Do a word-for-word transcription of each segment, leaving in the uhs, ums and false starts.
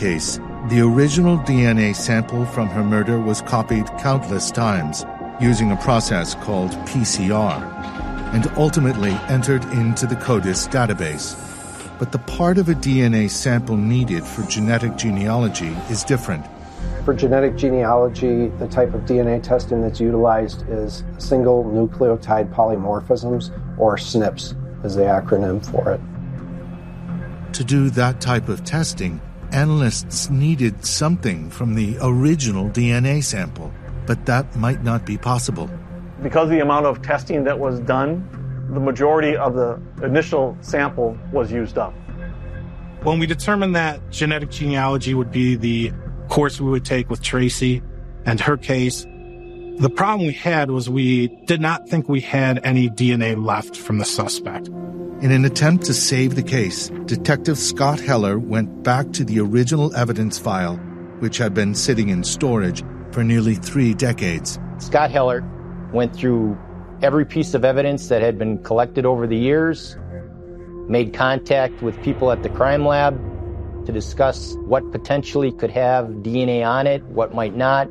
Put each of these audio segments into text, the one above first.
case, the original D N A sample from her murder was copied countless times using a process called P C R and ultimately entered into the CODIS database. But the part of a D N A sample needed for genetic genealogy is different. For genetic genealogy, the type of D N A testing that's utilized is single nucleotide polymorphisms, or S N Ps is the acronym for it. To do that type of testing, analysts needed something from the original D N A sample, but that might not be possible. Because of the amount of testing that was done, the majority of the initial sample was used up. When we determined that genetic genealogy would be the course we would take with Tracy and her case, the problem we had was we did not think we had any D N A left from the suspect. In an attempt to save the case, Detective Scott Heller went back to the original evidence file, which had been sitting in storage for nearly three decades. Scott Heller went through every piece of evidence that had been collected over the years, made contact with people at the crime lab to discuss what potentially could have D N A on it, what might not.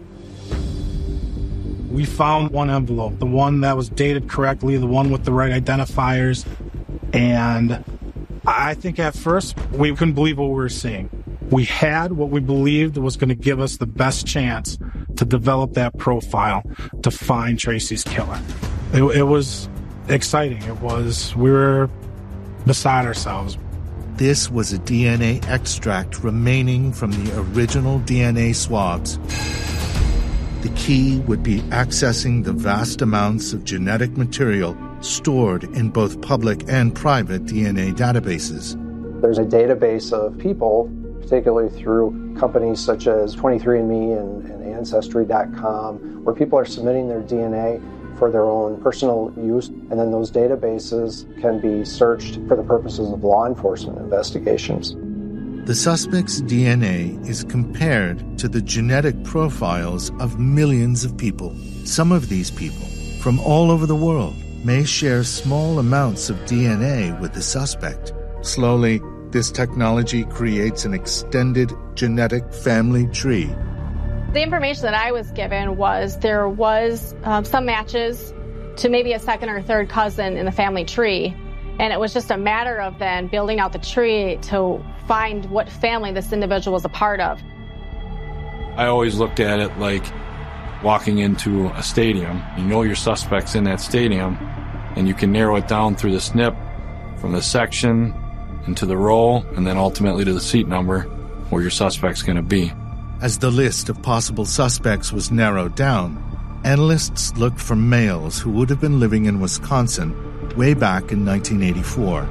We found one envelope, the one that was dated correctly, the one with the right identifiers. And I think at first we couldn't believe what we were seeing. We had what we believed was going to give us the best chance to develop that profile to find Tracy's killer. It, it was exciting. It was, we were beside ourselves. This was a D N A extract remaining from the original D N A swabs. The key would be accessing the vast amounts of genetic material stored in both public and private D N A databases. There's a database of people, particularly through companies such as twenty-three and me and, and Ancestry dot com, where people are submitting their D N A for their own personal use, and then those databases can be searched for the purposes of law enforcement investigations. The suspect's D N A is compared to the genetic profiles of millions of people. Some of these people, from all over the world, may share small amounts of D N A with the suspect. Slowly, this technology creates an extended genetic family tree. The information that I was given was there was um, some matches to maybe a second or third cousin in the family tree, and it was just a matter of then building out the tree to find what family this individual was a part of. I always looked at it like walking into a stadium. You know your suspect's in that stadium, and you can narrow it down through the S N P from the section into the row, and then ultimately to the seat number where your suspect's going to be. As the list of possible suspects was narrowed down, analysts looked for males who would have been living in Wisconsin way back in nineteen eighty-four.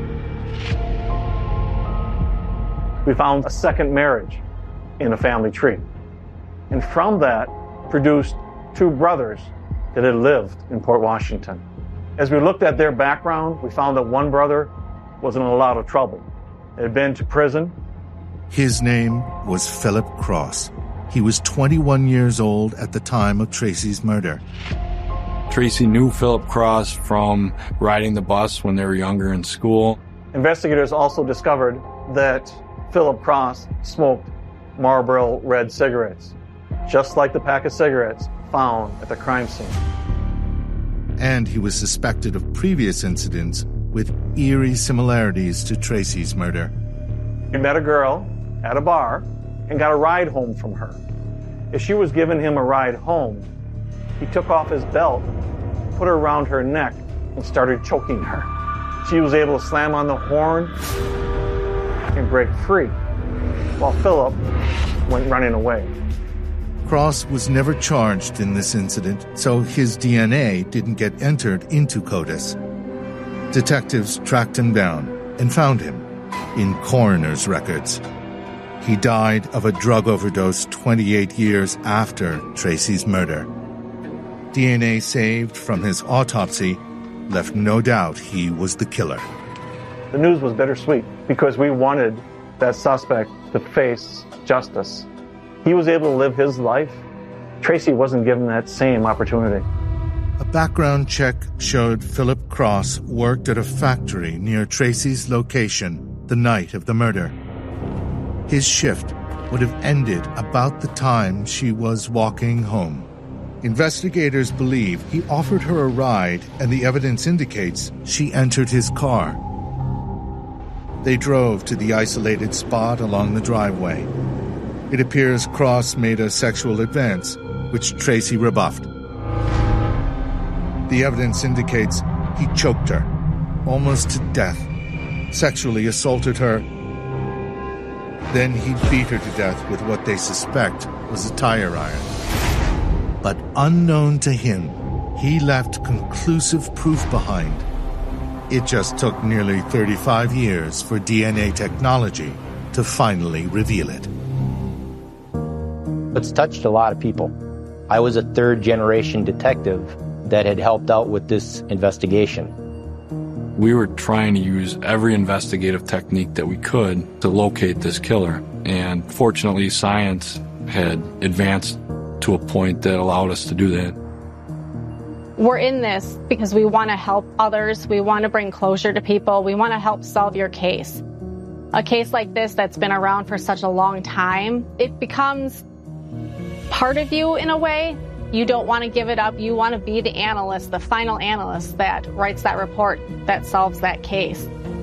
We found a second marriage in a family tree. And from that produced two brothers that had lived in Port Washington. As we looked at their background, we found that one brother was in a lot of trouble. He had been to prison. His name was Philip Cross. He was twenty-one years old at the time of Tracy's murder. Tracy knew Philip Cross from riding the bus when they were younger in school. Investigators also discovered that Philip Cross smoked Marlboro Red cigarettes, just like the pack of cigarettes found at the crime scene. And he was suspected of previous incidents with eerie similarities to Tracy's murder. He met a girl at a bar and got a ride home from her. As she was giving him a ride home, he took off his belt, put her around her neck, and started choking her. She was able to slam on the horn and break free, while Philip went running away. Cross was never charged in this incident, so his D N A didn't get entered into CODIS. Detectives tracked him down and found him in coroner's records. He died of a drug overdose twenty-eight years after Tracy's murder. D N A saved from his autopsy left no doubt he was the killer. The news was bittersweet because we wanted that suspect to face justice. He was able to live his life. Tracy wasn't given that same opportunity. A background check showed Philip Cross worked at a factory near Tracy's location the night of the murder. His shift would have ended about the time she was walking home. Investigators believe he offered her a ride, and the evidence indicates she entered his car. They drove to the isolated spot along the driveway. It appears Cross made a sexual advance, which Tracy rebuffed. The evidence indicates he choked her, almost to death, sexually assaulted her. Then he beat her to death with what they suspect was a tire iron. But unknown to him, he left conclusive proof behind. It just took nearly thirty-five years for D N A technology to finally reveal it. It's touched a lot of people. I was a third-generation detective that had helped out with this investigation. We were trying to use every investigative technique that we could to locate this killer, and fortunately science had advanced to a point that allowed us to do that. We're in this because we want to help others, we want to bring closure to people, we want to help solve your case. A case like this that's been around for such a long time, it becomes part of you in a way. You don't want to give it up. You want to be the analyst, the final analyst that writes that report that solves that case.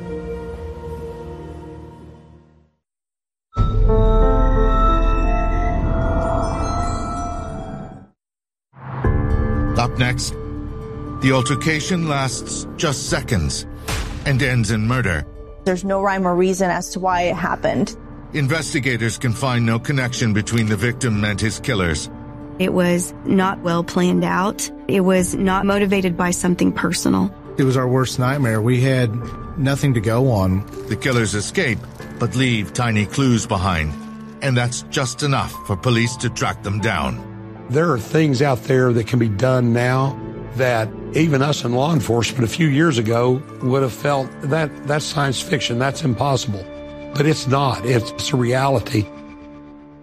Up next, the altercation lasts just seconds and ends in murder. There's no rhyme or reason as to why it happened. Investigators can find no connection between the victim and his killers. It was not well planned out. It was not motivated by something personal. It was our worst nightmare. We had nothing to go on. The killers escape, but leave tiny clues behind. And that's just enough for police to track them down. There are things out there that can be done now that even us in law enforcement a few years ago would have felt that that's science fiction, that's impossible. But it's not. It's a reality.